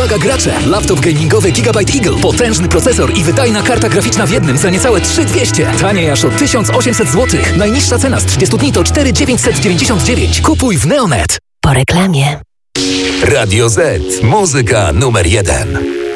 Uwaga gracze! Laptop gamingowy Gigabyte Eagle. Potężny procesor i wydajna karta graficzna w jednym za niecałe 3200. Taniej aż o 1800 zł. Najniższa cena z 30 dni to 4999. Kupuj w Neonet. Po reklamie. Radio Z. Muzyka numer 1.